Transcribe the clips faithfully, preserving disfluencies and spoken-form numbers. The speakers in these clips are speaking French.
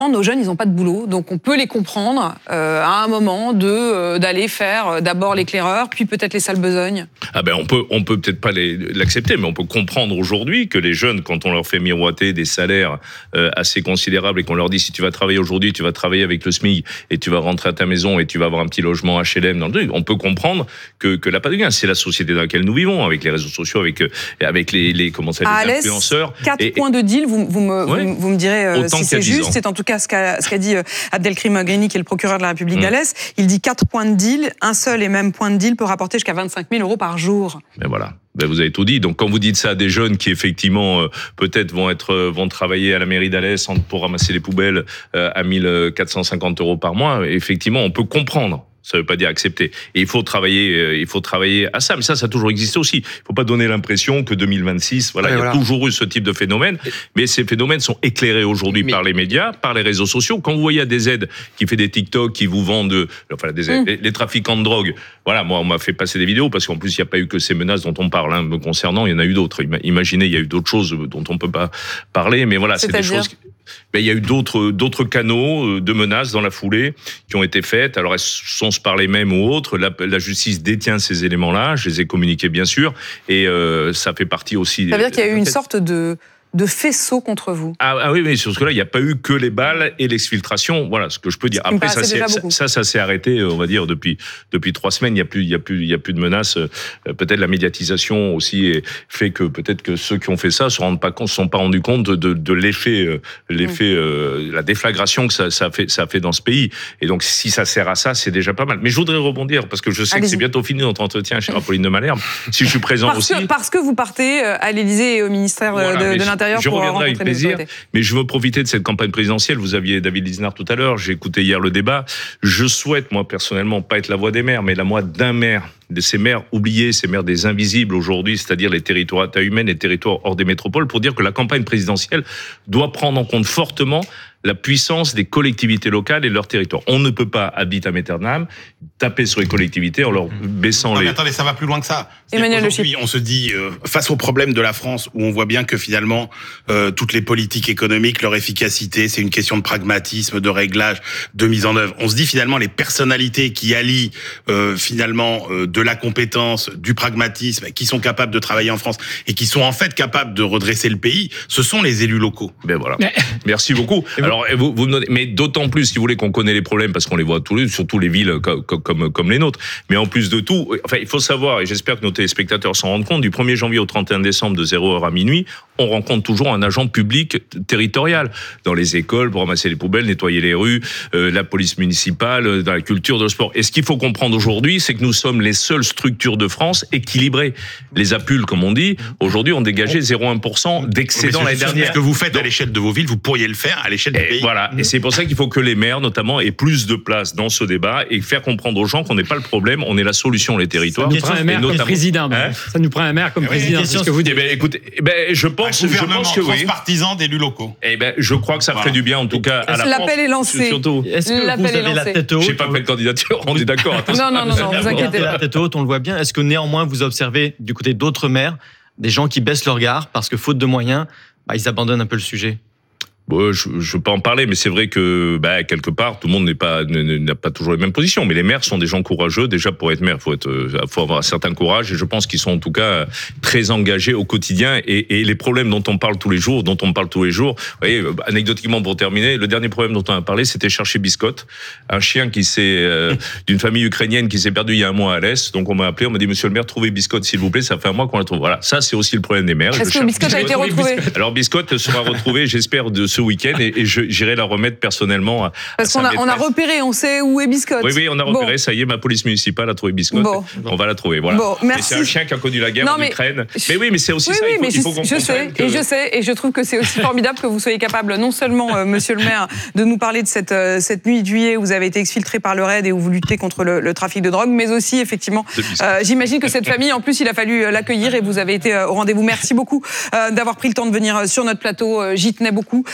nos jeunes, ils n'ont pas de boulot, donc on peut les comprendre euh, à un moment de euh, d'aller faire d'abord l'éclaireur, puis peut-être les sales besognes. Ah ben on peut on peut peut-être pas les, l'accepter, mais on peut comprendre aujourd'hui que les jeunes, quand on leur fait miroiter des salaires euh, assez considérables et qu'on leur dit si tu vas travailler aujourd'hui, tu vas travailler avec le SMIC et tu vas rentrer à ta maison et tu vas avoir un petit logement H L M dans le truc, on peut comprendre que que là pas de gain. C'est la société dans laquelle nous vivons, avec les réseaux sociaux, avec avec les les comment ça, les influenceurs. Quatre et, points de deal, vous vous me ouais, vous, vous me direz euh, si c'est juste. C'est en tout cas ce qu'a, ce qu'a dit euh, Abdelkrim Gheni, qui est le procureur de la République mmh. d'Alès. Il dit quatre points de deal, un seul et même point de deal peut rapporter jusqu'à vingt-cinq mille euros par jour. Ben voilà. Ben vous avez tout dit. Donc quand vous dites ça à des jeunes qui effectivement euh, peut-être vont être euh, vont travailler à la mairie d'Alès pour ramasser les poubelles euh, à mille quatre cent cinquante euros par mois, effectivement on peut comprendre. Ça veut pas dire accepter. Et il faut travailler, euh, il faut travailler à ça. Mais ça, ça a toujours existé aussi. Il faut pas donner l'impression que deux mille vingt-six, voilà, ouais, il y a voilà. toujours eu ce type de phénomène. Mais ces phénomènes sont éclairés aujourd'hui mais... par les médias, par les réseaux sociaux. Quand vous voyez des aides qui fait des TikTok, qui vous vendent, enfin des aides, mmh. les, les trafiquants de drogue. Voilà, moi, on m'a fait passer des vidéos parce qu'en plus, il n'y a pas eu que ces menaces dont on parle. Hein, me concernant, il y en a eu d'autres. Imaginez, il y a eu d'autres choses dont on peut pas parler. Mais voilà, c'est, c'est des choses. Qui... Ben, il y a eu d'autres d'autres canaux de menaces dans la foulée qui ont été faites. Alors elles sont par les mêmes ou autres. La, la justice détient ces éléments-là. Je les ai communiqués bien sûr, et euh, ça fait partie aussi. Ça veut dire qu'il y a eu une sorte de de faisceau contre vous. Ah, ah oui, mais sur ce que là, il n'y a pas eu que les balles et l'exfiltration. Voilà ce que je peux dire. Après, ça, c'est, ça, ça, ça s'est arrêté, on va dire, depuis depuis trois semaines. Il n'y a plus, il y a plus, il y a plus de menaces. Peut-être la médiatisation aussi fait que peut-être que ceux qui ont fait ça se rendent pas compte, se sont pas rendus compte de, de, de l'effet, l'effet, mmh. euh, la déflagration que ça, ça a fait, ça a fait dans ce pays. Et donc, si ça sert à ça, c'est déjà pas mal. Mais je voudrais rebondir parce que je sais Allez-y. que c'est bientôt fini notre entretien, chère Apolline de Malherbe. Si je suis présent parce aussi. Que, parce que vous partez à l'Élysée et au ministère voilà, de, de l'Intérieur. Je reviendrai avec plaisir, mais je veux profiter de cette campagne présidentielle. Vous aviez David Lisnard tout à l'heure, j'ai écouté hier le débat. Je souhaite, moi, personnellement, pas être la voix des maires, mais la voix d'un maire, de ces maires oubliés, ces maires des invisibles aujourd'hui, c'est-à-dire les territoires à taille humaine, les territoires hors des métropoles, pour dire que la campagne présidentielle doit prendre en compte fortement la puissance des collectivités locales et de leur territoire. On ne peut pas, ad vitam aeternam, taper sur les collectivités en leur baissant non, les... Mais attendez, ça va plus loin que ça. Emmanuel Aujourd'hui, on se dit, euh, face au problème de la France, où on voit bien que finalement, euh, toutes les politiques économiques, leur efficacité, c'est une question de pragmatisme, de réglage, de mise en œuvre. On se dit finalement, les personnalités qui allient euh, finalement euh, de la compétence, du pragmatisme, qui sont capables de travailler en France et qui sont en fait capables de redresser le pays, ce sont les élus locaux. Ben voilà. Merci beaucoup. Alors, vous, vous me donnez, mais d'autant plus, si vous voulez, qu'on connaît les problèmes parce qu'on les voit tous les, surtout les villes comme, comme, comme les nôtres. Mais en plus de tout, enfin, il faut savoir, et j'espère que nos téléspectateurs s'en rendent compte, du premier janvier au trente et un décembre de zéro heure à minuit, on rencontre toujours un agent public territorial dans les écoles pour ramasser les poubelles, nettoyer les rues, euh, la police municipale, dans la culture, dans le sport. Et ce qu'il faut comprendre aujourd'hui, c'est que nous sommes les seules structures de France équilibrées. Les A P U L, comme on dit, aujourd'hui, ont dégagé zéro virgule un pour cent d'excédent l'année dernière. Ce que vous faites à l'échelle de vos villes, vous pourriez le faire à l'échelle du pays. Voilà. Et c'est pour ça qu'il faut que les maires, notamment, aient plus de place dans ce débat et faire comprendre aux gens qu'on n'est pas le problème, on est la solution, les territoires. Ça nous prend un maire notamment... comme président. Hein ça nous prend un maire comme oui, président. C'est ce que vous dites. Eh ben, écoutez, eh ben, je pense, un je pense que oui. Transpartisan d'élus locaux. Eh ben, je crois que ça voilà. ferait du bien, en tout cas, à la L'appel est lancé. Surtout. Est-ce que L'appel vous avez la tête haute? J'ai pas fait de candidature, on est d'accord. Non, non, non, non, vous inquiétez pas. La tête haute, on le voit bien. Est-ce que néanmoins, vous observez du côté d'autres maires des gens qui baissent leur regard parce que faute de moyens, bah, ils abandonnent un peu le sujet? Bon, je ne veux pas en parler, mais c'est vrai que bah, quelque part, tout le monde n'est pas n'a pas toujours les mêmes positions. Mais les maires sont des gens courageux. Déjà, pour être maire, il faut être, faut avoir un certain courage. Et je pense qu'ils sont en tout cas très engagés au quotidien. Et, et les problèmes dont on parle tous les jours, dont on parle tous les jours. Vous voyez, anecdotiquement pour terminer, le dernier problème dont on a parlé, c'était chercher Biscotte, un chien qui s'est euh, d'une famille ukrainienne qui s'est perdu il y a un mois à l'Est. Donc on m'a appelé, on m'a dit Monsieur le maire, trouvez Biscotte s'il vous plaît. Ça fait un mois qu'on la trouve. Voilà, ça c'est aussi le problème des maires. Est-ce que Biscotte a été retrouvée? Alors Biscotte sera retrouvée, j'espère, de ce week-end et, et je, j'irai la remettre personnellement à, Parce à qu'on a, on a repéré, on sait où est Biscotte. Oui, oui, on a repéré, bon. Ça y est, ma police municipale a trouvé Biscotte. Bon. On va la trouver, voilà. Bon, merci. Et c'est un chien qui a connu la guerre non, en mais... Ukraine. Mais oui, mais c'est aussi oui, ça, oui, il faut, mais il faut je, qu'on je sais, que... et je sais, et je trouve que c'est aussi formidable que vous soyez capable, non seulement, euh, monsieur le maire, de nous parler de cette, euh, cette nuit de juillet où vous avez été exfiltré par le RAID et où vous luttez contre le, le trafic de drogue, mais aussi, effectivement, euh, j'imagine que cette famille, en plus, il a fallu l'accueillir et vous avez été euh, au rendez-vous. Merci beaucoup euh, d'avoir pris le temps de venir sur notre plateau, euh, j'y tenais beaucoup.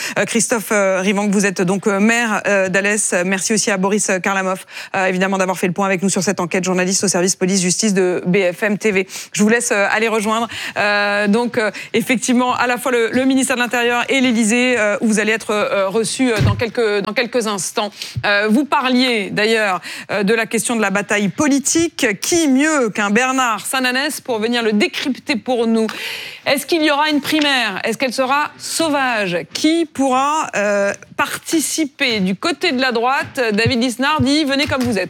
Christophe Rivanc, vous êtes donc maire d'Alès. Merci aussi à Boris Karlamov, évidemment, d'avoir fait le point avec nous sur cette enquête, journaliste au service police-justice de B F M T V. Je vous laisse aller rejoindre, euh, donc, euh, effectivement, à la fois le, le ministère de l'Intérieur et l'Élysée, euh, où vous allez être euh, reçus dans quelques, dans quelques instants. Euh, vous parliez, d'ailleurs, euh, de la question de la bataille politique. Qui mieux qu'un Bernard Sananès pour venir le décrypter pour nous? Est-ce qu'il y aura une primaire? Est-ce qu'elle sera sauvage? Qui pourra euh, participer du côté de la droite? David Lisnard dit « Venez comme vous êtes ».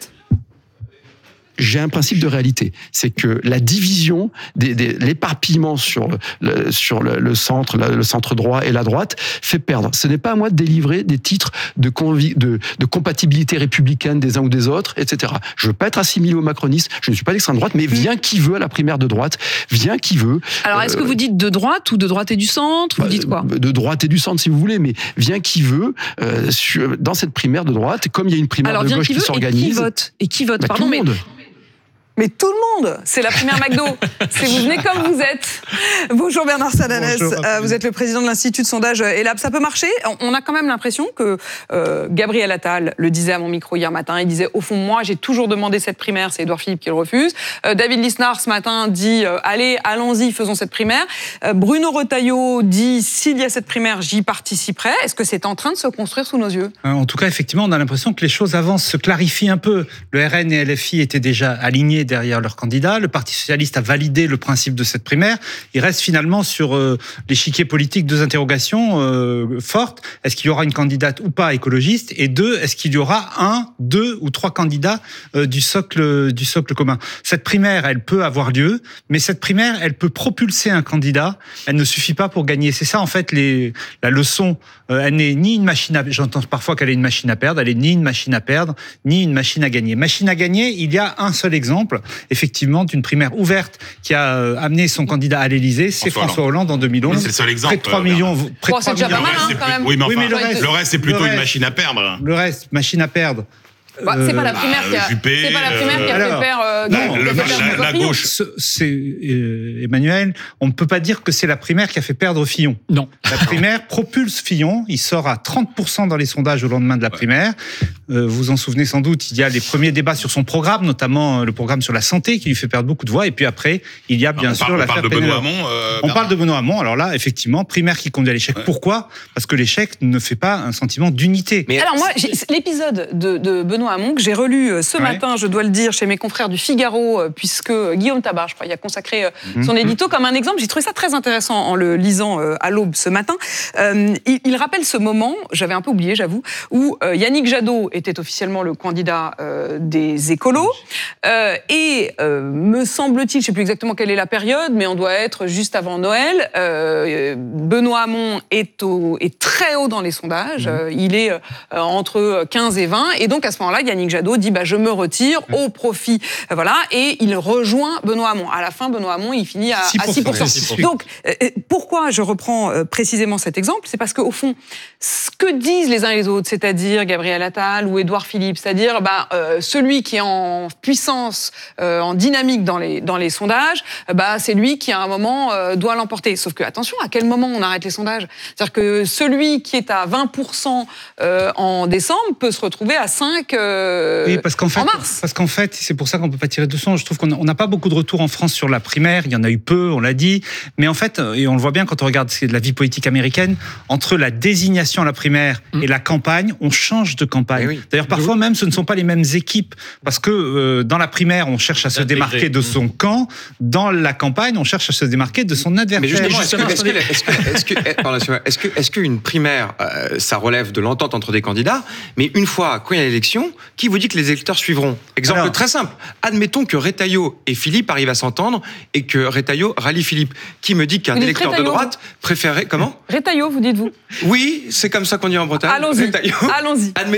J'ai un principe de réalité, c'est que la division, des, des, l'éparpillement sur, le, sur le, le centre, le, le centre droit et la droite fait perdre. Ce n'est pas à moi de délivrer des titres de, convi- de, de compatibilité républicaine des uns ou des autres, et cetera. Je veux pas être assimilé aux macronistes, je ne suis pas d'extrême droite, mais vient qui veut à la primaire de droite, vient qui veut. Alors, est-ce euh, que vous dites de droite ou de droite et du centre? Vous bah, dites quoi? De droite et du centre, si vous voulez, mais vient qui veut euh, sur, dans cette primaire de droite, comme il y a une primaire Alors, de gauche qui, qui s'organise. Et qui vote? Et qui vote? Bah, Pardon, tout le monde. mais... Mais tout le monde, c'est la primaire McDo. C'est vous venez comme vous êtes. Bonjour Bernard Sananès, Bonjour, euh, vous êtes le président de l'Institut de sondage Elabe. Ça peut marcher? On a quand même l'impression que euh, Gabriel Attal le disait à mon micro hier matin. Il disait, au fond, moi, j'ai toujours demandé cette primaire. C'est Édouard Philippe qui le refuse. Euh, David Lisnard, ce matin, dit, euh, allez, allons-y, faisons cette primaire. Euh, Bruno Retailleau dit, s'il y a cette primaire, j'y participerai. Est-ce que c'est en train de se construire sous nos yeux? En tout cas, effectivement, on a l'impression que les choses avancent, se clarifient un peu. Le R N et L F I étaient déjà alignés derrière leur candidat. Le Parti socialiste a validé le principe de cette primaire. Il reste finalement sur euh, l'échiquier politique deux interrogations euh, fortes. Est-ce qu'il y aura une candidate ou pas écologiste? Et deux, est-ce qu'il y aura un, deux ou trois candidats euh, du socle du socle commun? Cette primaire, elle peut avoir lieu, mais cette primaire, elle peut propulser un candidat. Elle ne suffit pas pour gagner. C'est ça en fait les, la leçon. Euh, elle n'est ni une machine à, j'entends parfois qu'elle est une machine à perdre. Elle est ni une machine à perdre, ni une machine à gagner. Machine à gagner, il y a un seul exemple. Effectivement, d'une primaire ouverte qui a amené son candidat à l'Élysée, c'est François, François Hollande en deux mille onze. Oui, c'est le seul exemple. Près de trois millions. Près bon, de trois millions. Pas mal, hein, quand même. Oui, mais, enfin, oui, mais le reste, le reste c'est plutôt reste, une machine à perdre. Le reste, machine à perdre. Bah, c'est pas la primaire euh, qui a, Juppé, c'est pas la primaire euh, qui a alors, fait perdre. Euh, non, qui le, a fait la, perdre la, la gauche. Ce, c'est euh, Emmanuel. On ne peut pas dire que c'est la primaire qui a fait perdre Fillon. Non. La primaire propulse Fillon. Il sort à trente pour cent dans les sondages au lendemain de la ouais. primaire. Euh, vous vous en souvenez sans doute. Il y a les premiers débats sur son programme, notamment le programme sur la santé, qui lui fait perdre beaucoup de voix. Et puis après, il y a bien on sûr parle, l'affaire Pénélope. On parle de Benoît Hamon. Euh, on parle de Benoît Hamon. Alors là, effectivement, primaire qui conduit à l'échec. Ouais. Pourquoi? Parce que l'échec ne fait pas un sentiment d'unité. Mais alors moi, j'ai, l'épisode de, de Benoît Hamon que j'ai relu ce ouais. matin, je dois le dire, chez mes confrères du Figaro, puisque Guillaume Tabar, je crois, il a consacré mmh. son édito comme un exemple. J'ai trouvé ça très intéressant en le lisant à l'aube ce matin. Euh, il, il rappelle ce moment, j'avais un peu oublié, j'avoue, où euh, Yannick Jadot était officiellement le candidat euh, des écolos. Euh, et euh, me semble-t-il, je ne sais plus exactement quelle est la période, mais on doit être juste avant Noël. Euh, Benoît Hamon est, au, est très haut dans les sondages. Mmh. Il est euh, entre quinze et vingt. Et donc à ce moment-là, Yannick Jadot dit bah, je me retire au profit, voilà, et il rejoint Benoît Hamon. À la fin, Benoît Hamon, il finit à six pour cent. À six pour cent. six pour cent. Donc, euh, pourquoi je reprends euh, précisément cet exemple? C'est parce qu'au fond, ce que disent les uns et les autres, c'est-à-dire Gabriel Attal ou Édouard Philippe, c'est-à-dire bah, euh, celui qui est en puissance, euh, en dynamique dans les, dans les sondages, bah, c'est lui qui, à un moment, euh, doit l'emporter. Sauf que, attention, à quel moment on arrête les sondages? C'est-à-dire que celui qui est à vingt pour cent euh, en décembre peut se retrouver à cinq euh, oui, parce qu'en fait, en mars. Parce qu'en fait, c'est pour ça qu'on peut pas tirer de son. Je trouve qu'on n'a pas beaucoup de retours en France sur la primaire. Il y en a eu peu, on l'a dit. Mais en fait, et on le voit bien quand on regarde la vie politique américaine, entre la désignation à la primaire mmh. et la campagne, on change de campagne. Oui. D'ailleurs, parfois même, ce ne sont pas les mêmes équipes. Parce que euh, dans la primaire, on cherche à se démarquer de son camp. Dans la campagne, on cherche à se démarquer de son adversaire. Mais justement, est-ce que, est-ce que, est-ce que, est-ce que, est-ce que, est-ce qu'une primaire, euh, ça relève de l'entente entre des candidats, mais une fois qu'il y a l'élection, qui vous dit que les électeurs suivront? Exemple Alors, très simple. Admettons que Retailleau et Philippe arrivent à s'entendre et que Retailleau rallie Philippe. Qui me dit qu'un électeur Retailleau, de droite préférait... Comment? Retailleau, vous dites-vous? Oui, c'est comme ça qu'on dit en Bretagne. Allons-y. Retailleau. Allons-y. Admettons, admettons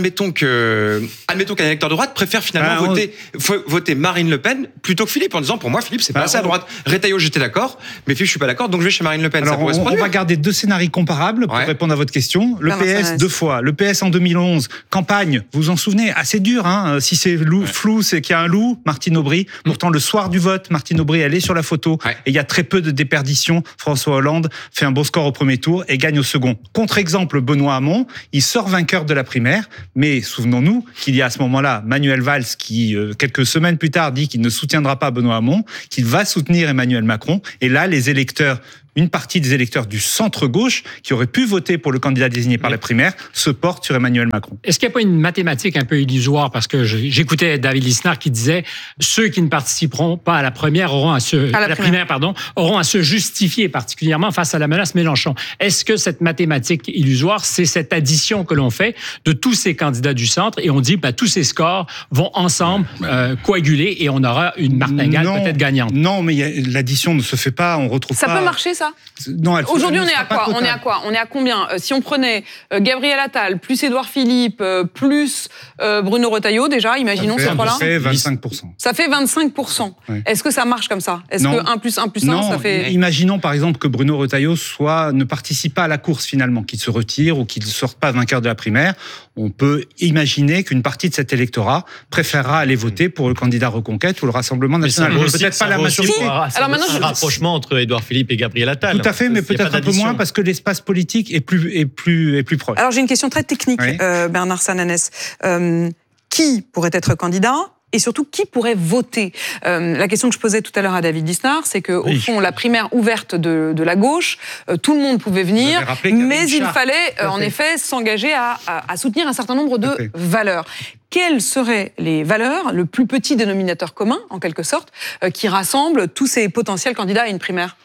admettons que, admettons qu'un électeur de droite préfère finalement bah, voter, on... voter Marine Le Pen plutôt que Philippe en disant pour moi Philippe c'est pas bah, assez on... à droite. Retailleau j'étais d'accord, mais Philippe je suis pas d'accord donc je vais chez Marine Le Pen. Alors, ça on, on va garder deux scénarios comparables pour ouais. répondre à votre question. Le non, P S deux fois, le P S en deux mille onze, campagne, vous vous en souvenez, assez dur. Hein, si c'est loup, ouais. flou, c'est qu'il y a un loup. Martine Aubry. Mmh. Pourtant le soir du vote, Martine Aubry elle est sur la photo ouais. et il y a très peu de déperdition. François Hollande fait un bon score au premier tour et gagne au second. Contre-exemple, Benoît Hamon, il sort vainqueur de la primaire, mais souvenons-nous qu'il y a à ce moment-là Manuel Valls qui, euh, quelques semaines plus tard, dit qu'il ne soutiendra pas Benoît Hamon, qu'il va soutenir Emmanuel Macron. Et là, les électeurs, une partie des électeurs du centre-gauche qui auraient pu voter pour le candidat désigné par oui. la primaire se portent sur Emmanuel Macron. Est-ce qu'il n'y a pas une mathématique un peu illusoire? Parce que j'écoutais David Lisnard qui disait ceux qui ne participeront pas à la première auront à se, à la, la primaire. primaire pardon, auront à se justifier particulièrement face à la menace Mélenchon. Est-ce que cette mathématique illusoire, c'est cette addition que l'on fait de tous ces candidats du centre et on dit bah, tous ces scores vont ensemble euh, coaguler et on aura une martingale non, peut-être gagnante? Non, mais l'addition ne se fait pas, on retrouve ça pas... Ça peut marcher ça? Non, aujourd'hui, on est à quoi On est à quoi On est à combien euh, Si on prenait euh, Gabriel Attal plus Édouard Philippe euh, plus euh, Bruno Retailleau, déjà, imaginons ce trois-là. Ça fait vingt-cinq pour cent. Ça fait vingt-cinq pour cent. Oui. Est-ce que ça marche comme ça? Est-ce que un plus un plus un, ça fait... Imaginons par exemple que Bruno Retailleau soit, ne participe pas à la course finalement, qu'il se retire ou qu'il ne sorte pas vainqueur de la primaire. On peut imaginer qu'une partie de cet électorat préférera aller voter pour le candidat Reconquête ou le Rassemblement national. Peut-être pas la majorité. Alors maintenant, un rapprochement entre Édouard Philippe et Gabriel Attal. Tout à fait, mais peut-être un peu moins parce que l'espace politique est plus, est plus, est plus proche. Alors j'ai une question très technique, oui. euh, Bernard Sananès. Euh, qui pourrait être candidat ? Et surtout, qui pourrait voter? euh, La question que je posais tout à l'heure à David Lisnard, c'est qu'au oui. fond, la primaire ouverte de, de la gauche, euh, tout le monde pouvait venir, mais il fallait euh, en effet s'engager à, à, à soutenir un certain nombre de valeurs. Quelles seraient les valeurs, le plus petit dénominateur commun, en quelque sorte, euh, qui rassemble tous ces potentiels candidats à une primaire?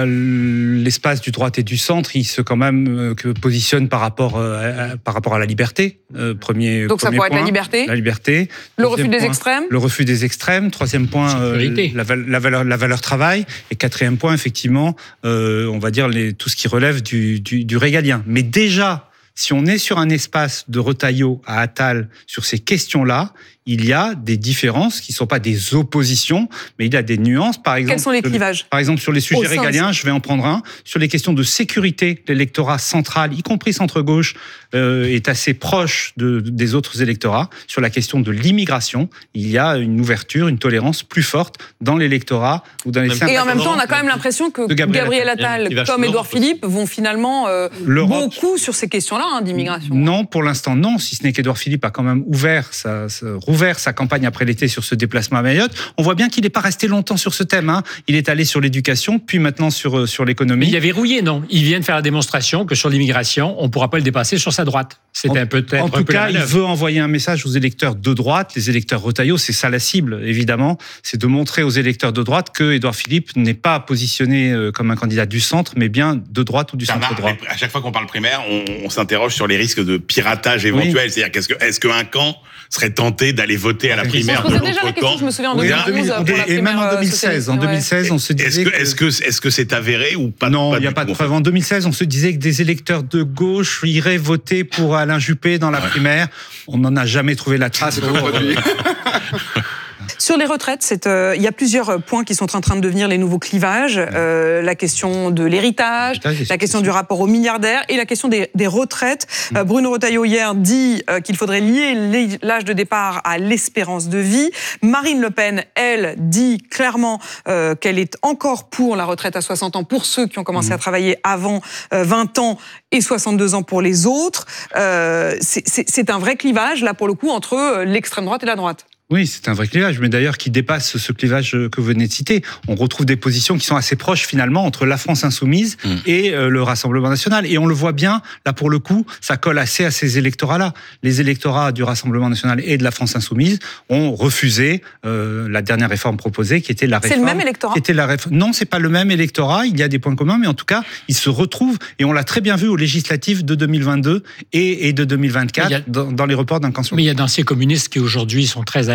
L'espace du droite et du centre, il se quand même euh, positionne par rapport euh, à, par rapport à la liberté. Euh, premier. Donc premier ça pourrait point, être la liberté. La liberté. Le refus des point, extrêmes. Le refus des extrêmes. Troisième point, euh, la, la valeur la valeur travail. Et quatrième point, effectivement, euh, on va dire les, tout ce qui relève du, du, du régalien. Mais déjà, si on est sur un espace de Retailleau à Attal sur ces questions-là, il y a des différences qui ne sont pas des oppositions, mais il y a des nuances. Par exemple, quels sont les clivages ? Par exemple, sur les sujets régaliens, je vais en prendre un. Sur les questions de sécurité, l'électorat central, y compris centre-gauche, euh, est assez proche de, des autres électorats. Sur la question de l'immigration, il y a une ouverture, une tolérance plus forte dans l'électorat ou dans les... Et en même temps, on a quand même l'impression que Gabriel, Gabriel Attal, Attal comme Édouard Philippe, vont finalement euh, beaucoup sur ces questions-là hein, d'immigration. Non, pour l'instant, non. Si ce n'est qu'Édouard Philippe a quand même ouvert sa... sa ouvert sa campagne après l'été sur ce déplacement à Mayotte. On voit bien qu'il n'est pas resté longtemps sur ce thème. Hein. Il est allé sur l'éducation, puis maintenant sur, sur l'économie. Mais il a verrouillé, non? Il vient de faire la démonstration que sur l'immigration, on ne pourra pas le dépasser sur sa droite. C'était un peu En tout cas, il veut envoyer un message aux électeurs de droite, les électeurs Retailleau, c'est ça la cible, évidemment. C'est de montrer aux électeurs de droite que Édouard Philippe n'est pas positionné comme un candidat du centre, mais bien de droite ou du centre-droit. À chaque fois qu'on parle primaire, on, on s'interroge sur les risques de piratage éventuel. Oui. C'est-à-dire, qu'est-ce que, est-ce qu'un camp serait tenté d'aller voter à la primaire de l'autre déjà la question, camp? je me souviens en deux mille onze, oui, pour la et même en deux mille seize. En deux mille seize, on se disait. Est-ce que, est-ce que, est-ce que c'est avéré ou pas? Non, il n'y a pas de preuve. En deux mille seize, on se disait que des électeurs de gauche iraient voter pour Alain Juppé dans la ouais. primaire. On n'en a jamais trouvé la trace. Sur les retraites, c'est, euh, il y a plusieurs points qui sont en train de devenir les nouveaux clivages. Euh, la question de l'héritage, la question du rapport aux milliardaires et la question des, des retraites. Mmh. Euh, Bruno Retailleau, hier, dit euh, qu'il faudrait lier l'âge de départ à l'espérance de vie. Marine Le Pen, elle, dit clairement euh, qu'elle est encore pour la retraite à soixante ans pour ceux qui ont commencé mmh. à travailler avant euh, vingt ans et soixante-deux ans pour les autres. Euh, c'est, c'est, c'est un vrai clivage, là, pour le coup, entre l'extrême droite et la droite. Oui, c'est un vrai clivage, mais d'ailleurs qui dépasse ce clivage que vous venez de citer. On retrouve des positions qui sont assez proches finalement entre la France insoumise mmh. et euh, le Rassemblement national. Et on le voit bien, là pour le coup, ça colle assez à ces électorats-là. Les électorats du Rassemblement national et de la France insoumise ont refusé euh, la dernière réforme proposée, qui était la réforme... C'est le même électorat ? Qui était la réforme. Non, c'est pas le même électorat, il y a des points communs, mais en tout cas, ils se retrouvent, et on l'a très bien vu aux législatives de deux mille vingt-deux et, et de deux mille vingt-quatre, a, dans, dans les reports d'un canton. Mais il y a d'anciens communistes qui aujourd'hui sont très à l'aise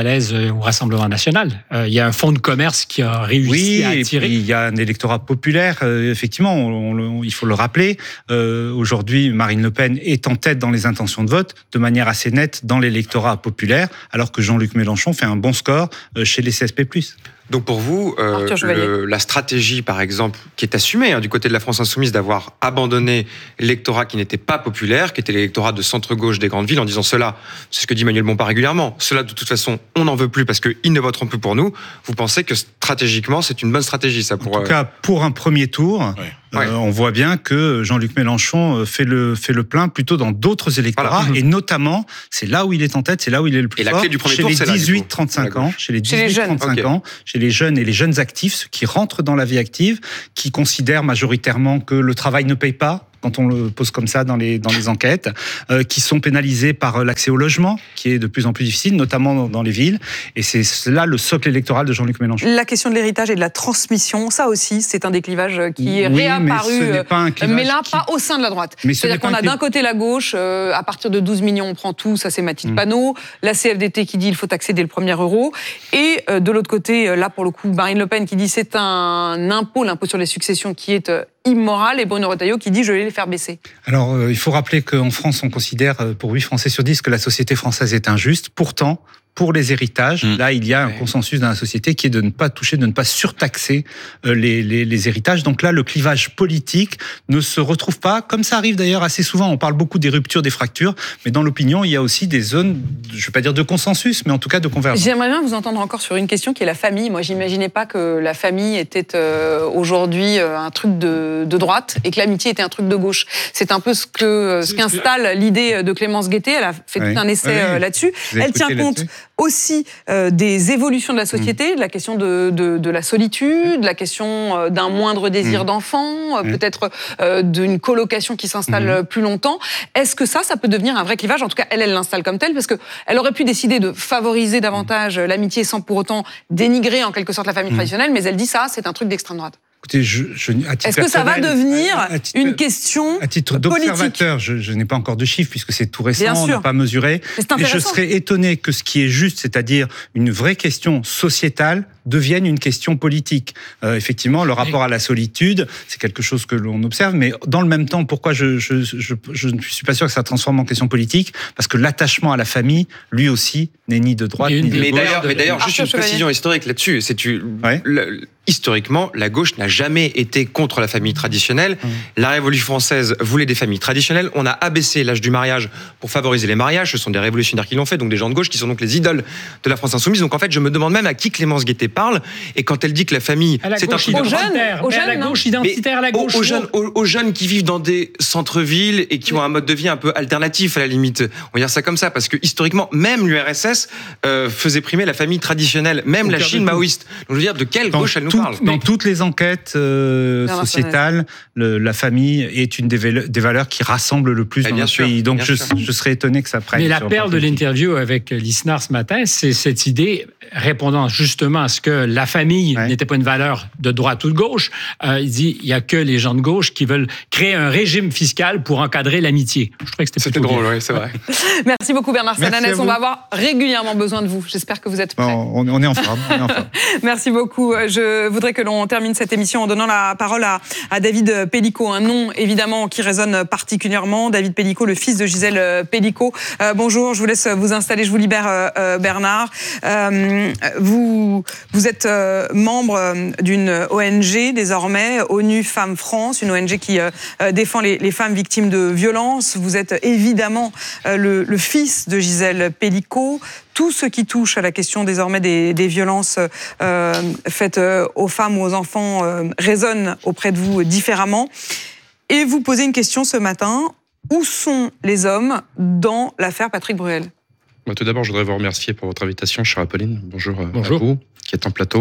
l'aise au Rassemblement national. Euh, il y a un fonds de commerce qui a réussi oui, à attirer. Oui, il y a un électorat populaire, euh, effectivement, on, on, il faut le rappeler. Euh, aujourd'hui, Marine Le Pen est en tête dans les intentions de vote, de manière assez nette dans l'électorat populaire, alors que Jean-Luc Mélenchon fait un bon score euh, chez les C S P plus. Donc pour vous, euh, le, la stratégie, par exemple, qui est assumée hein, du côté de la France insoumise, d'avoir abandonné l'électorat qui n'était pas populaire, qui était l'électorat de centre-gauche des grandes villes, en disant cela, c'est ce que dit Manuel Bompard régulièrement, cela de toute façon, on n'en veut plus parce qu'ils ne voteront plus pour nous. Vous pensez que stratégiquement, c'est une bonne stratégie, ça pour... En tout cas, pour un premier tour, ouais. Euh, ouais. on voit bien que Jean-Luc Mélenchon fait le, fait le plein plutôt dans d'autres électorats, voilà. Et notamment, c'est là où il est en tête, c'est là où il est le plus et fort, la clé du premier chez tour, les c'est là, dix-huit trente-cinq ans, chez les dix-huit trente-cinq okay. ans, chez les jeunes et les jeunes actifs, ceux qui rentrent dans la vie active, qui considèrent majoritairement que le travail ne paye pas, quand on le pose comme ça dans les, dans les enquêtes, euh, qui sont pénalisés par l'accès au logement, qui est de plus en plus difficile, notamment dans, dans les villes. Et c'est là le socle électoral de Jean-Luc Mélenchon. La question de l'héritage et de la transmission, ça aussi, c'est un des clivages qui est oui, réapparu, mais, ce mais là, qui... pas au sein de la droite. C'est-à-dire qu'on a d'un côté la gauche, euh, à partir de douze millions, on prend tout, ça c'est Mathilde mmh. Panot, la C F D T qui dit il faut taxer le premier euro, et euh, de l'autre côté, là pour le coup, Marine Le Pen qui dit c'est un impôt, l'impôt sur les successions qui est... Euh, immoral, et Bruno Retailleau qui dit je vais les faire baisser. Alors, euh, il faut rappeler qu'en France, on considère, pour huit Français sur dix, que la société française est injuste. Pourtant, pour les héritages, mmh. là, il y a un ouais. consensus dans la société qui est de ne pas toucher, de ne pas surtaxer euh, les, les, les héritages. Donc là, le clivage politique ne se retrouve pas, comme ça arrive d'ailleurs assez souvent. On parle beaucoup des ruptures, des fractures, mais dans l'opinion, il y a aussi des zones, je ne vais pas dire de consensus, mais en tout cas de convergence. J'aimerais bien vous entendre encore sur une question qui est la famille. Moi, j'imaginais pas que la famille était euh, aujourd'hui euh, un truc de, de droite et que l'amitié était un truc de gauche. C'est un peu ce que ce qu'installe l'idée de Clémence Guettet. Elle a fait oui. tout un essai oui. euh, là-dessus. Elle tient compte aussi euh, des évolutions de la société, mmh. de la question de, de, de la solitude, de la question euh, d'un moindre désir mmh. d'enfant, euh, mmh. peut-être euh, d'une colocation qui s'installe mmh. plus longtemps. Est-ce que ça, ça peut devenir un vrai clivage ? En tout cas, elle, elle l'installe comme tel, parce qu'elle aurait pu décider de favoriser davantage mmh. l'amitié sans pour autant dénigrer en quelque sorte la famille mmh. traditionnelle, mais elle dit ça, c'est un truc d'extrême droite. Écoutez, je, je, Est-ce que ça va devenir à, à titre, une question à titre d'observateur, je, je n'ai pas encore de chiffres puisque c'est tout récent, on n'a pas mesuré. Mais je serais étonné que ce qui est juste, c'est-à-dire une vraie question sociétale, devienne une question politique. Euh, effectivement, le rapport à la solitude, c'est quelque chose que l'on observe, mais dans le même temps, pourquoi je, je, je, je ne suis pas sûr que ça transforme en question politique ? Parce que l'attachement à la famille, lui aussi, n'est ni de droite ni de gauche. Mais d'ailleurs, mais d'ailleurs juste une précision historique là-dessus. C'est tu, ouais. le, historiquement, la gauche n'a jamais été contre la famille traditionnelle. Mmh. La Révolution française voulait des familles traditionnelles. On a abaissé l'âge du mariage pour favoriser les mariages. Ce sont des révolutionnaires qui l'ont fait, donc des gens de gauche qui sont donc les idoles de la France insoumise. Donc en fait, je me demande même à qui Clémence Guettet parle. Et quand elle dit que la famille, à la c'est un un aux jeunes, aux jeunes, à la gauche identitaire, à la gauche aux, aux jeunes, aux, aux jeunes qui vivent dans des centres-villes et qui ont un mode de vie un peu alternatif à la limite. On va dire ça comme ça, parce que historiquement, même l'U R S S euh, faisait primer la famille traditionnelle, même la Chine maoïste. Donc je veux dire, de quelle dans gauche elle nous tout, parle ? Dans toutes les enquêtes euh, sociétales, le, la famille est une des, des valeurs qui rassemble le plus bah, dans notre sûr, pays. Donc je, je serais étonné que ça prenne. Mais la perle de l'interview avec Lisnard ce matin, c'est cette idée répondant justement à ce que la famille ouais. n'était pas une valeur de droite ou de gauche. Euh, il dit il y a que les gens de gauche qui veulent créer un régime fiscal pour encadrer l'amitié. Je trouvais que c'était C'était drôle, oui, c'est vrai. Merci beaucoup Bernard Sananès. On va avoir régulièrement besoin de vous. J'espère que vous êtes prêts. Bon, on, on est en forme. On est en forme. Merci beaucoup. Je voudrais que l'on termine cette émission en donnant la parole à, à David Pellico, un nom évidemment qui résonne particulièrement. David Pellico, le fils de Gisèle Pellico. Euh, bonjour, je vous laisse vous installer. Je vous libère euh, Bernard. Euh, vous, vous êtes euh, membre d'une O N G désormais, ONU Femmes France, une O N G qui euh, défend les, les femmes victimes de violences. Vous êtes évidemment euh, le, le fils de Gisèle Pellico. Tout ce qui touche à la question désormais des, des violences euh, faites euh, aux femmes ou aux enfants euh, résonne auprès de vous différemment. Et vous posez une question ce matin, où sont les hommes dans l'affaire Patrick Bruel ? Bah, tout d'abord, je voudrais vous remercier pour votre invitation, chère Apolline. Bonjour, Bonjour. à vous, qui êtes en plateau.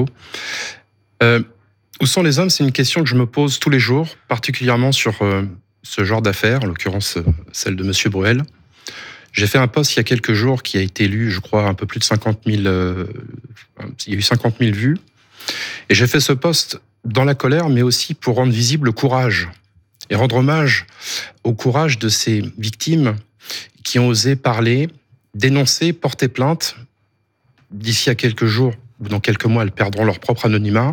Euh, où sont les hommes ? C'est une question que je me pose tous les jours, particulièrement sur euh, ce genre d'affaires, en l'occurrence euh, celle de Monsieur Bruel. J'ai fait un post il y a quelques jours qui a été lu, je crois, un peu plus de cinquante mille... Euh, il y a eu cinquante mille vues. Et j'ai fait ce post dans la colère, mais aussi pour rendre visible le courage. Et rendre hommage au courage de ces victimes qui ont osé parler, dénoncer, porter plainte, d'ici à quelques jours ou dans quelques mois, elles perdront leur propre anonymat.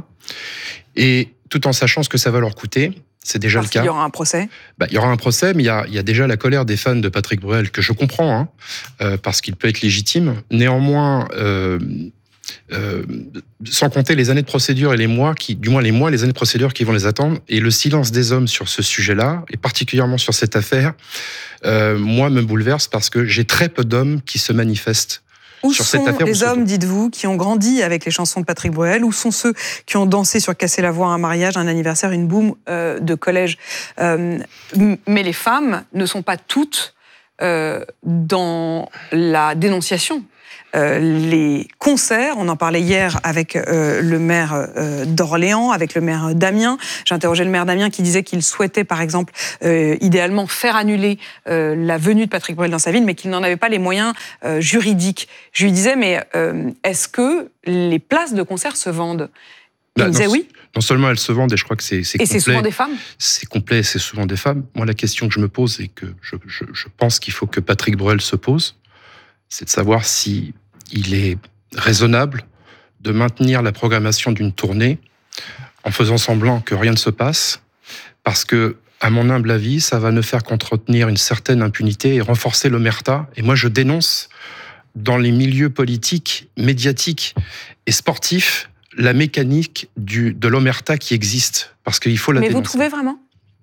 Et tout en sachant ce que ça va leur coûter, c'est déjà Parce le cas. qu'il y aura un procès. Bah, il y aura un procès, mais il y a, il y a déjà la colère des fans de Patrick Bruel, que je comprends, hein, euh, parce qu'il peut être légitime. Néanmoins, euh, euh, sans compter les années de procédure et les mois, qui, du moins les mois, les années de procédure qui vont les attendre, et le silence des hommes sur ce sujet-là, et particulièrement sur cette affaire, euh, moi, me bouleverse parce que j'ai très peu d'hommes qui se manifestent. Où sur sont cette affaire, les hommes, dites-vous, qui ont grandi avec les chansons de Patrick Bruel? Où sont ceux qui ont dansé sur Casser la voix à un mariage, un anniversaire, une boum euh, de collège? euh, Mais les femmes ne sont pas toutes euh, dans la dénonciation. Euh, les concerts, on en parlait hier avec euh, le maire euh, d'Orléans, avec le maire d'Amiens. J'interrogeais le maire d'Amiens qui disait qu'il souhaitait, par exemple, euh, idéalement faire annuler euh, la venue de Patrick Bruel dans sa ville, mais qu'il n'en avait pas les moyens euh, juridiques. Je lui disais, mais euh, est-ce que les places de concert se vendent? Il bah, me disait non, oui. Non seulement elles se vendent, et je crois que c'est complet. Et c'est souvent des femmes? C'est complet, c'est souvent des femmes. Moi, la question que je me pose, et que je, je, je pense qu'il faut que Patrick Bruel se pose, c'est de savoir si il est raisonnable de maintenir la programmation d'une tournée en faisant semblant que rien ne se passe, parce que, à mon humble avis, ça va ne faire qu'entretenir une certaine impunité et renforcer l'omerta. Et moi, je dénonce dans les milieux politiques, médiatiques et sportifs la mécanique du, de l'omerta qui existe, parce qu'il faut la Mais dénoncer. vous trouvez vraiment?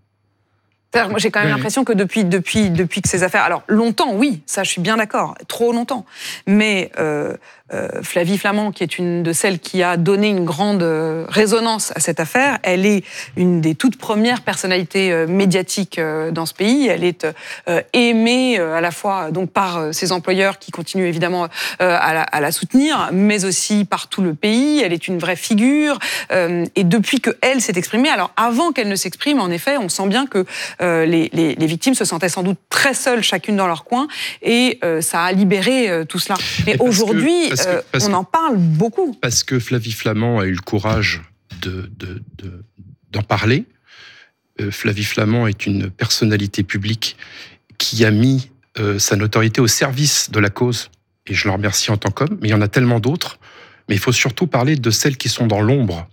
Moi, j'ai quand même oui. l'impression que depuis, depuis, depuis que ces affaires... Alors, longtemps, oui, ça, je suis bien d'accord, trop longtemps. Mais euh, euh, Flavie Flament, qui est une de celles qui a donné une grande euh, résonance à cette affaire, elle est une des toutes premières personnalités euh, médiatiques euh, dans ce pays. Elle est euh, aimée euh, à la fois donc, par euh, ses employeurs, qui continuent évidemment euh, à, la, à la soutenir, mais aussi par tout le pays. Elle est une vraie figure. Euh, et depuis qu'elle s'est exprimée, alors avant qu'elle ne s'exprime, en effet, on sent bien que Euh, les, les, les victimes se sentaient sans doute très seules, chacune dans leur coin, et euh, ça a libéré euh, tout cela. Mais aujourd'hui, que, euh, que, on que, en parle beaucoup. Parce que Flavie Flament a eu le courage de, de, de, d'en parler. Euh, Flavie Flament est une personnalité publique qui a mis euh, sa notoriété au service de la cause, et je le remercie en tant qu'homme, mais il y en a tellement d'autres. Mais il faut surtout parler de celles qui sont dans l'ombre.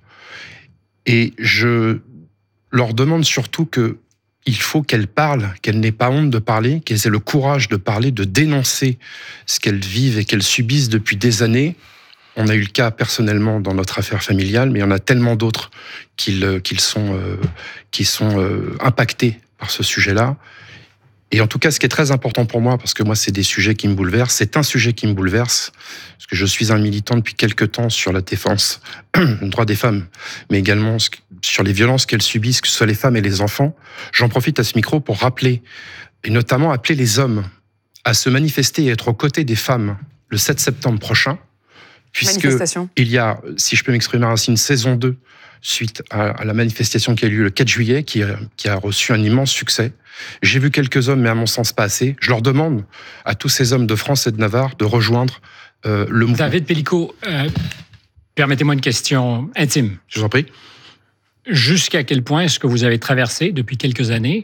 Et je leur demande surtout que il faut qu'elles parlent, qu'elles n'aient pas honte de parler, qu'elles aient le courage de parler, de dénoncer ce qu'elles vivent et qu'elles subissent depuis des années. On a eu le cas personnellement dans notre affaire familiale, mais il y en a tellement d'autres qui, qui sont, euh, qui sont euh, impactés par ce sujet-là. Et en tout cas, ce qui est très important pour moi, parce que moi, c'est des sujets qui me bouleversent, c'est un sujet qui me bouleverse, parce que je suis un militant depuis quelque temps sur la défense des droits des femmes, mais également sur les violences qu'elles subissent, que ce soit les femmes et les enfants. J'en profite à ce micro pour rappeler, et notamment appeler les hommes à se manifester et être aux côtés des femmes le sept septembre prochain, puisque il y a, si je peux m'exprimer ainsi, une saison deux suite à la manifestation qui a eu lieu le quatre juillet, qui a, qui a reçu un immense succès. J'ai vu quelques hommes, mais à mon sens pas assez. Je leur demande à tous ces hommes de France et de Navarre de rejoindre euh, le mouvement. David Pellico, euh, permettez-moi une question intime. Je vous en prie. Jusqu'à quel point est-ce que vous avez traversé, depuis quelques années,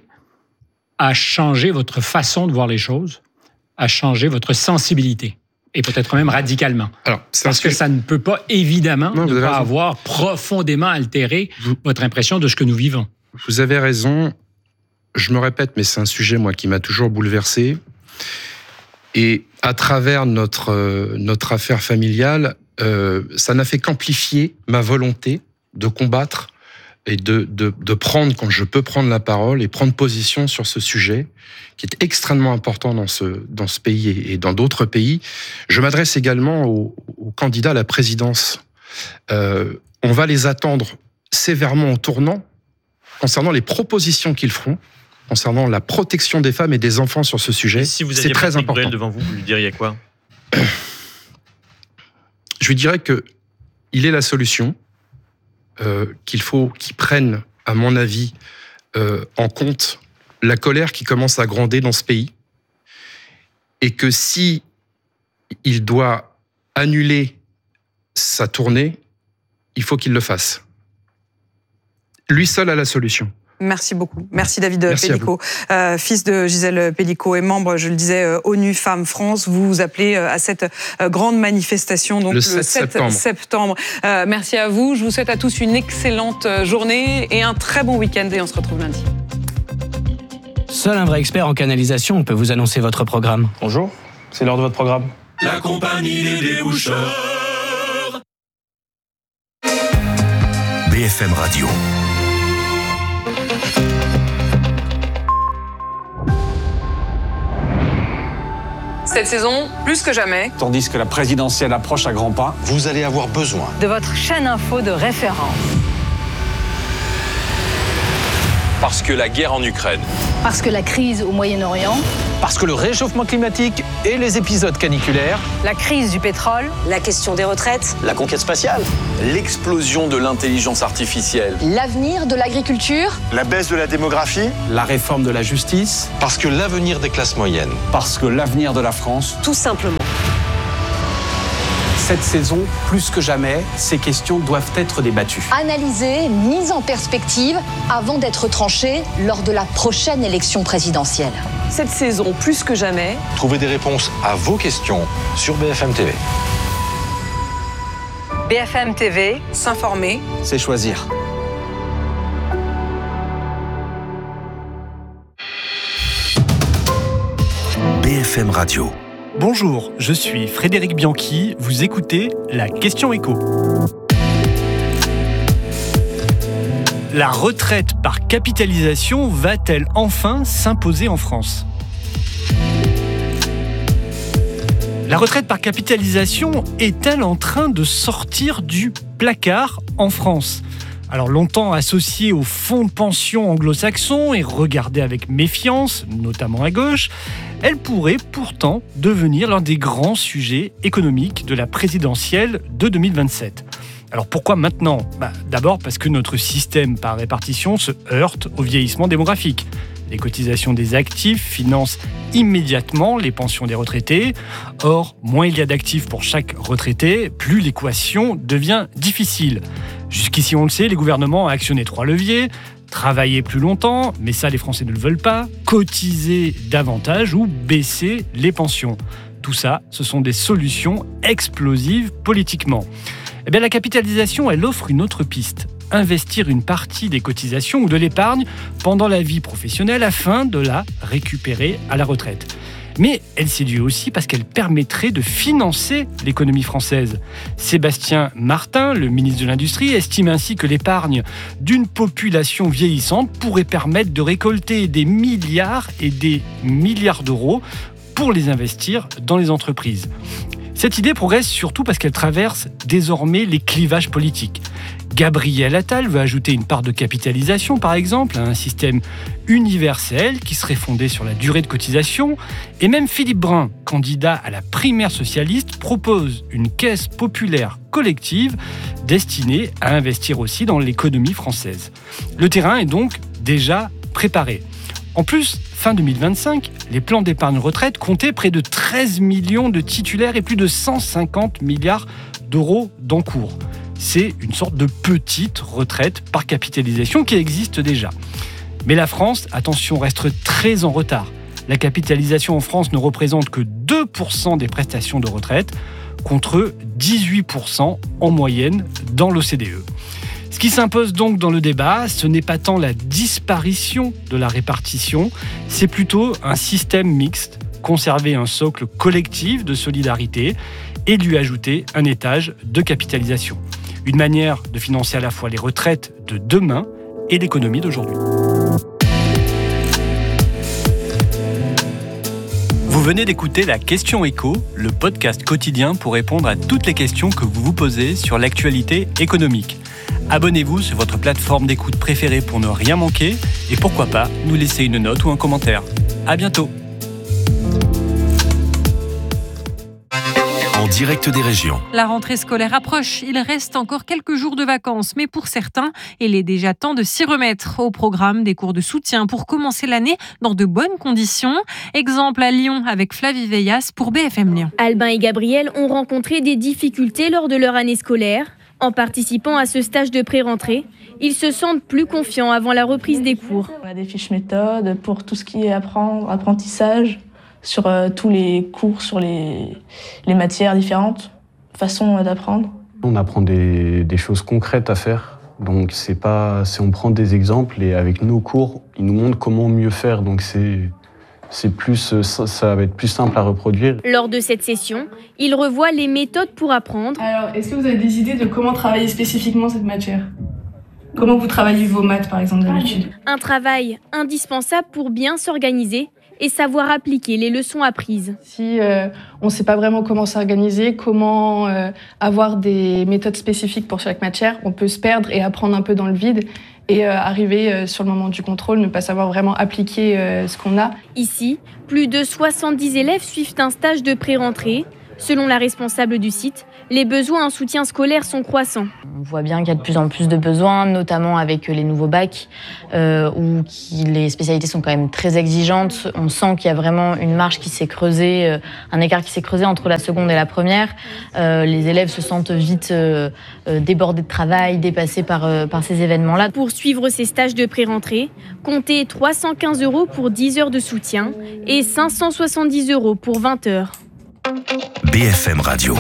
à changer votre façon de voir les choses, à changer votre sensibilité? Et peut-être même radicalement. Alors, Parce que ça ne peut pas, évidemment, non, ne pas raison. avoir profondément altéré vous, votre impression de ce que nous vivons. Vous avez raison. Je me répète, mais c'est un sujet, moi, qui m'a toujours bouleversé. Et à travers notre, euh, notre affaire familiale, euh, ça n'a fait qu'amplifier ma volonté de combattre et de, de, de prendre, quand je peux prendre la parole, et prendre position sur ce sujet, qui est extrêmement important dans ce, dans ce pays et dans d'autres pays. Je m'adresse également aux, aux candidats à la présidence. Euh, on va les attendre sévèrement au tournant concernant les propositions qu'ils feront, concernant la protection des femmes et des enfants sur ce sujet. Et si vous c'est très important. Bruel devant vous, vous lui diriez quoi? Je lui dirais que il est la solution, euh, qu'il faut qu'il prenne, à mon avis, euh, en compte la colère qui commence à gronder dans ce pays, et que si il doit annuler sa tournée, il faut qu'il le fasse. Lui seul a la solution. Merci beaucoup. Merci David Merci Pellico, euh, fils de Gisèle Pellico et membre, je le disais, euh, ONU Femmes France. Vous vous appelez euh, à cette euh, grande manifestation, donc le, le sept septembre. septembre. Euh, merci à vous. Je vous souhaite à tous une excellente journée et un très bon week-end et on se retrouve lundi. Seul un vrai expert en canalisation peut vous annoncer votre programme. Bonjour, c'est l'heure de votre programme. La compagnie des déboucheurs. B F M Radio. Cette saison, plus que jamais. Tandis que la présidentielle approche à grands pas, vous allez avoir besoin de votre chaîne info de référence. Parce que la guerre en Ukraine. Parce que la crise au Moyen-Orient. Parce que le réchauffement climatique et les épisodes caniculaires. La crise du pétrole. La question des retraites. La conquête spatiale. L'explosion de l'intelligence artificielle. L'avenir de l'agriculture. La baisse de la démographie. La réforme de la justice. Parce que l'avenir des classes moyennes. Parce que l'avenir de la France. Tout simplement. Cette saison, plus que jamais, ces questions doivent être débattues. Analysées, mises en perspective, avant d'être tranchées lors de la prochaine élection présidentielle. Cette saison, plus que jamais, trouvez des réponses à vos questions sur B F M T V. B F M T V, s'informer, c'est choisir. B F M Radio. Bonjour, je suis Frédéric Bianchi, vous écoutez la Question Écho. La retraite par capitalisation va-t-elle enfin s'imposer en France ? La retraite par capitalisation est-elle en train de sortir du placard en France ? Alors longtemps associée aux fonds de pension anglo-saxons et regardée avec méfiance, notamment à gauche, elle pourrait pourtant devenir l'un des grands sujets économiques de la présidentielle de deux mille vingt-sept. Alors pourquoi maintenant ? Bah, d'abord parce que notre système par répartition se heurte au vieillissement démographique. Les cotisations des actifs financent immédiatement les pensions des retraités. Or, moins il y a d'actifs pour chaque retraité, plus l'équation devient difficile. Jusqu'ici, on le sait, les gouvernements ont actionné trois leviers. Travailler plus longtemps, mais ça les Français ne le veulent pas. Cotiser davantage ou baisser les pensions. Tout ça, ce sont des solutions explosives politiquement. Eh bien, la capitalisation, elle offre une autre piste. Investir une partie des cotisations ou de l'épargne pendant la vie professionnelle afin de la récupérer à la retraite. Mais elle séduit aussi parce qu'elle permettrait de financer l'économie française. Sébastien Martin, le ministre de l'Industrie, estime ainsi que l'épargne d'une population vieillissante pourrait permettre de récolter des milliards et des milliards d'euros pour les investir dans les entreprises. Cette idée progresse surtout parce qu'elle traverse désormais les clivages politiques. Gabriel Attal veut ajouter une part de capitalisation, par exemple, à un système universel qui serait fondé sur la durée de cotisation. Et même Philippe Brun, candidat à la primaire socialiste, propose une caisse populaire collective destinée à investir aussi dans l'économie française. Le terrain est donc déjà préparé. En plus, fin deux mille vingt-cinq, les plans d'épargne retraite comptaient près de treize millions de titulaires et plus de cent cinquante milliards d'euros d'encours. C'est une sorte de petite retraite par capitalisation qui existe déjà. Mais la France, attention, reste très en retard. La capitalisation en France ne représente que deux pour cent des prestations de retraite, contre dix-huit pour cent en moyenne dans l'O C D E. Ce qui s'impose donc dans le débat, ce n'est pas tant la disparition de la répartition, c'est plutôt un système mixte, conserver un socle collectif de solidarité et lui ajouter un étage de capitalisation. Une manière de financer à la fois les retraites de demain et l'économie d'aujourd'hui. Vous venez d'écouter La Question Écho, le podcast quotidien pour répondre à toutes les questions que vous vous posez sur l'actualité économique. Abonnez-vous sur votre plateforme d'écoute préférée pour ne rien manquer et pourquoi pas nous laisser une note ou un commentaire. À bientôt. En direct des régions. La rentrée scolaire approche. Il reste encore quelques jours de vacances, mais pour certains, il est déjà temps de s'y remettre. Au programme, des cours de soutien pour commencer l'année dans de bonnes conditions. Exemple à Lyon avec Flavie Veillas pour B F M Lyon. Albin et Gabriel ont rencontré des difficultés lors de leur année scolaire. En participant à ce stage de pré-rentrée, ils se sentent plus confiants avant la reprise des cours. On a des fiches méthodes pour tout ce qui est apprendre, apprentissage, sur euh, tous les cours, sur les, les matières différentes, façons d'apprendre. On apprend des, des choses concrètes à faire. Donc c'est pas, c'est on prend des exemples et avec nos cours, ils nous montrent comment mieux faire. Donc c'est, c'est plus, ça, ça va être plus simple à reproduire. Lors de cette session, ils revoient les méthodes pour apprendre. Alors, est-ce que vous avez des idées de comment travailler spécifiquement cette matière ? Comment vous travaillez vos maths, par exemple, d'habitude ? Un travail indispensable pour bien s'organiser et savoir appliquer les leçons apprises. Si euh, on ne sait pas vraiment comment s'organiser, comment euh, avoir des méthodes spécifiques pour chaque matière, on peut se perdre et apprendre un peu dans le vide et euh, arriver euh, sur le moment du contrôle, ne pas savoir vraiment appliquer euh, ce qu'on a. Ici, plus de soixante-dix élèves suivent un stage de pré-rentrée. Selon la responsable du site, les besoins en soutien scolaire sont croissants. On voit bien qu'il y a de plus en plus de besoins, notamment avec les nouveaux bacs, euh, où qui, les spécialités sont quand même très exigeantes. On sent qu'il y a vraiment une marge qui s'est creusée, euh, un écart qui s'est creusé entre la seconde et la première. Euh, les élèves se sentent vite euh, euh, débordés de travail, dépassés par, euh, par ces événements-là. Pour suivre ces stages de pré-rentrée, comptez trois cent quinze euros pour dix heures de soutien et cinq cent soixante-dix euros pour vingt heures. B F M Radio.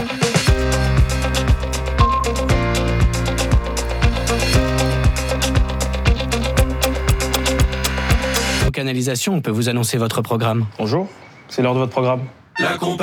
Canalisation, on peut vous annoncer votre programme. Bonjour, c'est l'heure de votre programme. La compagnie